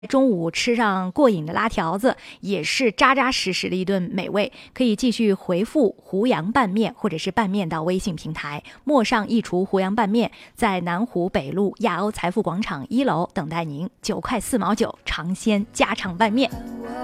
中午吃上过瘾的辣条子，也是扎扎实实的一顿美味。可以继续回复湖阳拌面或者是拌面到微信平台，陌上一厨湖阳拌面在南湖北路亚欧财富广场1楼等待您，9块4毛9尝鲜家常拌面。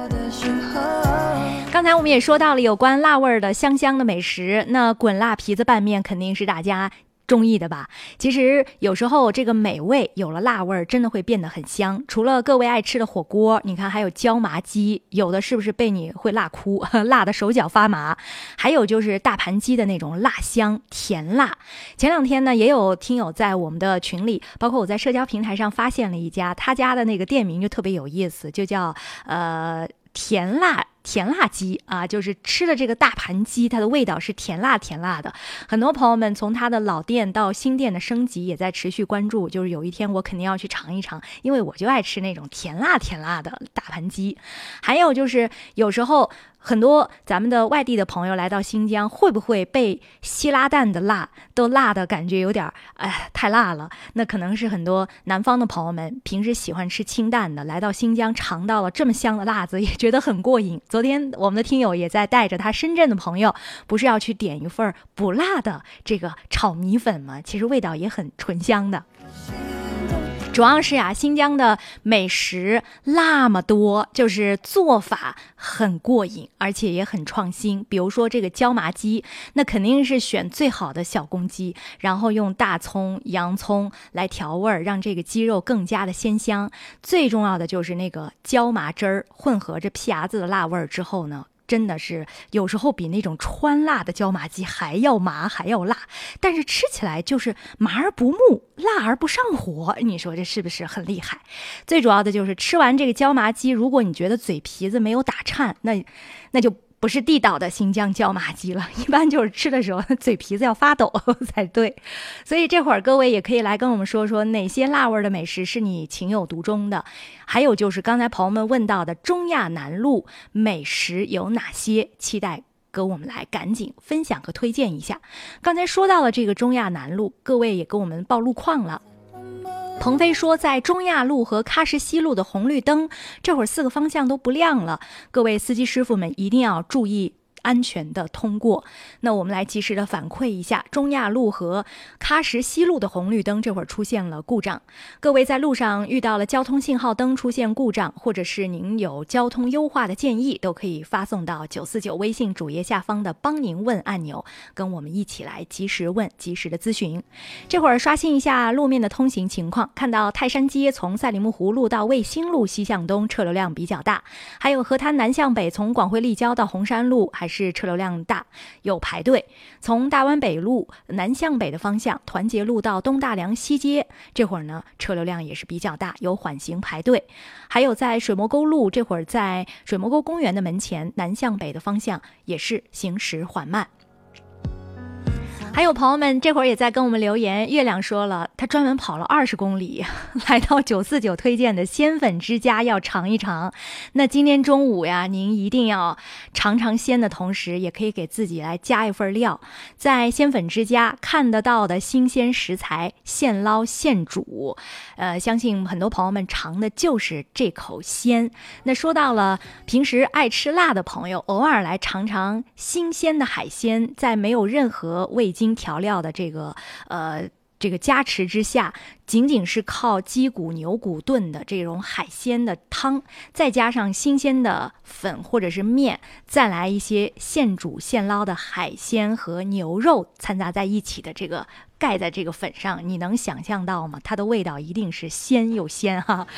刚才我们也说到了有关辣味的香香的美食，那滚辣皮子拌面肯定是大家中意的吧。其实有时候这个美味有了辣味真的会变得很香。除了各位爱吃的火锅，你看还有椒麻鸡，有的是不是被你会辣哭，辣的手脚发麻。还有就是大盘鸡的那种辣香甜辣。前两天呢也有听友在我们的群里，包括我在社交平台上发现了一家，他家的那个店名就特别有意思，就叫甜辣鸡啊，就是吃的这个大盘鸡，它的味道是甜辣的。很多朋友们从它的老店到新店的升级也在持续关注，就是有一天我肯定要去尝一尝，因为我就爱吃那种甜辣的大盘鸡。还有就是有时候很多咱们的外地的朋友来到新疆，会不会被西拉蛋的辣都辣的感觉有点太辣了？那可能是很多南方的朋友们平时喜欢吃清淡的，来到新疆尝到了这么香的辣子，也觉得很过瘾。昨天我们的听友也在带着他深圳的朋友，不是要去点一份不辣的这个炒米粉吗？其实味道也很醇香的。主要是新疆的美食那么多，就是做法很过瘾，而且也很创新。比如说这个椒麻鸡，那肯定是选最好的小公鸡，然后用大葱、洋葱来调味儿，让这个鸡肉更加的鲜香。最重要的就是那个椒麻汁儿混合着皮牙子的辣味儿之后呢，真的是有时候比那种川辣的椒麻鸡还要麻还要辣，但是吃起来就是麻而不木，辣而不上火。你说这是不是很厉害？最主要的就是吃完这个椒麻鸡，如果你觉得嘴皮子没有打颤，那就不是地道的新疆椒麻鸡了，一般就是吃的时候嘴皮子要发抖才对。所以这会儿各位也可以来跟我们说说哪些辣味的美食是你情有独钟的，还有就是刚才朋友们问到的中亚南路美食有哪些，期待跟我们来赶紧分享和推荐一下。刚才说到了这个中亚南路，各位也跟我们报路况了。鹏飞说在中亚路和喀什西路的红绿灯这会儿4个方向都不亮了，各位司机师傅们一定要注意安全的通过。那我们来及时的反馈一下，中亚路和喀什西路的红绿灯这会儿出现了故障。各位在路上遇到了交通信号灯出现故障，或者是您有交通优化的建议，都可以发送到949微信主页下方的帮您问按钮，跟我们一起来及时问，及时的咨询。这会儿刷新一下路面的通行情况，看到泰山街从赛里木湖路到卫星路西向东车流量比较大，还有河滩南向北从广汇立交到红山路还是车流量大，有排队。从大湾北路南向北的方向，团结路到东大梁西街，这会儿呢车流量也是比较大，有缓行排队。还有在水磨沟路，这会儿在水磨沟公园的门前南向北的方向也是行驶缓慢。还有朋友们这会儿也在跟我们留言，月亮说了他专门跑了20公里来到949推荐的鲜粉之家要尝一尝。那今天中午呀，您一定要尝尝鲜的同时，也可以给自己来加一份料。在鲜粉之家看得到的新鲜食材，现捞现煮，相信很多朋友们尝的就是这口鲜。那说到了平时爱吃辣的朋友，偶尔来尝尝新鲜的海鲜，在没有任何味精调料的这个加持之下，仅仅是靠鸡骨牛骨炖的这种海鲜的汤，再加上新鲜的粉或者是面，再来一些现煮现捞的海鲜和牛肉掺杂在一起的这个盖在这个粉上，你能想象到吗？它的味道一定是鲜又鲜哈。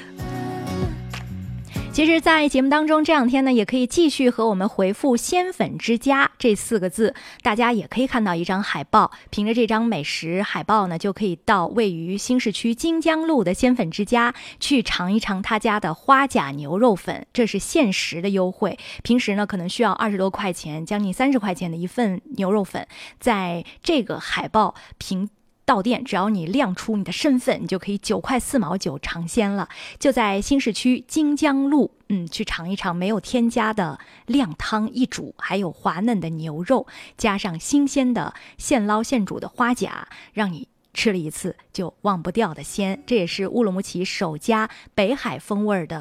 其实在节目当中这两天呢，也可以继续和我们回复鲜粉之家这4个字，大家也可以看到一张海报，凭着这张美食海报呢，就可以到位于新市区金江路的鲜粉之家去尝一尝他家的花甲牛肉粉，这是限时的优惠。平时呢可能需要20多块钱，将近30块钱的一份牛肉粉，在这个海报凭到店，只要你亮出你的身份，你就可以9块4毛9尝鲜了。就在新市区金江路，去尝一尝没有添加的靓汤一煮，还有滑嫩的牛肉，加上新鲜的现捞现煮的花甲，让你吃了一次就忘不掉的鲜。这也是乌鲁木齐首家北海风味的